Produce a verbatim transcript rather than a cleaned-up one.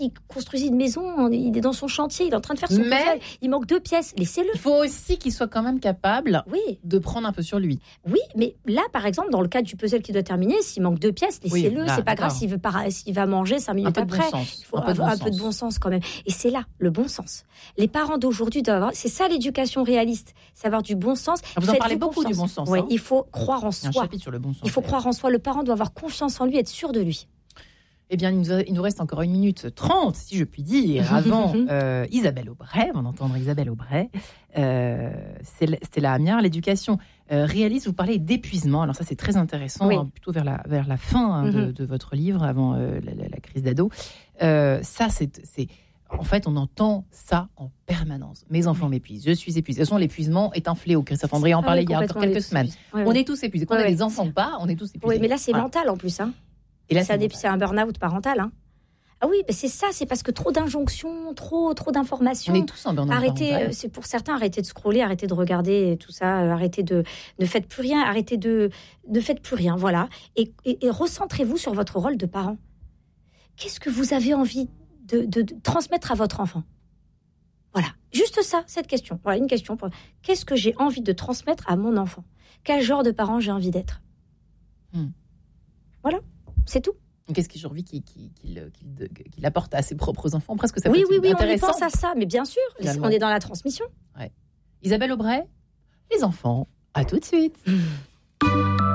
il construisit une maison, il est dans son chantier, il est en train de faire son Mais puzzle. Il manque deux pièces, laissez-le. Il faut aussi qu'il soit quand même capable oui. de prendre un peu sur lui. Oui, mais là, par exemple, dans le cas du puzzle qui doit terminer, s'il manque deux pièces, laissez-le. Oui, là, c'est pas grave d'accord. s'il, veut pas, s'il va manger cinq minutes Un peu après. de bon sens. Il faut un peu de bon avoir un sens. peu de bon sens quand même. Et c'est là, le bon sens. Les parents d'aujourd'hui doivent avoir... C'est ça l'éducation réaliste, c'est avoir du bon sens. Vous en Faites-vous parlez beaucoup confiance. du bon sens. Oui, hein. il faut croire en Il y a un soi. chapitre sur le bon sens. Il faut d'ailleurs. croire en soi. Le parent doit avoir confiance en lui, être sûr de lui. Eh bien, il nous, a- il nous reste encore une minute trente, si je puis dire, avant euh, Isabelle Aubray. On va entendre Isabelle Aubray. Euh, c'est, l- c'est la Amiard, l'éducation euh, réaliste. Vous parlez d'épuisement. Alors ça, c'est très intéressant, Oui. hein, plutôt vers la, vers la fin hein, de, Mhm. de votre livre, avant euh, la, la- la crise d'ado. Euh, ça, c'est, c'est... En fait, on entend ça en permanence. Mes enfants m'épuisent, je suis épuisée. De toute façon, l'épuisement est un fléau. Christophe André en Ah parlait oui, il y a encore complètement, quelques on est semaines. tous épuisés. Ouais, On ouais. est tous épuisés. Qu'on Ouais, a ouais. des enfants ou pas, on est tous épuisés. Oui, mais là, c'est Voilà. mental en plus. Hein. Et là, C'est un, c'est dé- c'est un burn-out parental. Hein. Ah oui, mais c'est ça, c'est parce que trop d'injonctions, trop, trop d'informations. On est tous en burn-out Arrêtez, parental. euh, c'est pour certains, arrêtez de scroller, arrêtez de regarder tout ça, euh, arrêtez de, ne faites plus rien, arrêtez de, ne faites plus rien, voilà. Et, et, et recentrez-vous sur votre rôle de parent. Qu'est-ce que vous avez envie de, de, de transmettre à votre enfant? Voilà, juste ça, cette question. Voilà, une question. Pour... Qu'est-ce que j'ai envie de transmettre à mon enfant? Quel genre de parent j'ai envie d'être? Hmm. Voilà, c'est tout. Qu'est-ce que j'ai envie qu'il, qu'il, qu'il, qu'il, qu'il apporte à ses propres enfants? Presque ça peut Oui, être oui, oui, on y intéressant. pense à ça, mais bien sûr, Finalement. on est dans la transmission. Isabelle Aubray, les enfants, à tout de suite.